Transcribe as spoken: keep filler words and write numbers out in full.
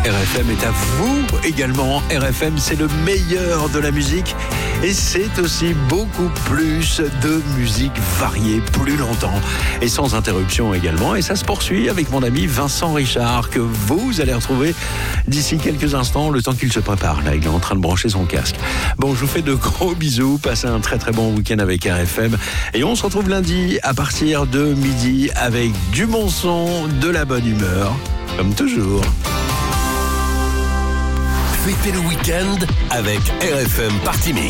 R F M est à vous également. R F M, c'est le meilleur de la musique et c'est aussi beaucoup plus de musique variée, plus longtemps et sans interruption également. Et ça se poursuit avec mon ami Vincent Richard que vous allez retrouver d'ici quelques instants, le temps qu'il se prépare. Là, il est en train de brancher son casque. Bon, je vous fais de gros bisous. Passez un très très bon week-end avec R F M et on se retrouve lundi à partir de midi avec du bon son, de la bonne humeur, comme toujours. Fêtez le week-end avec R F M Party Mix.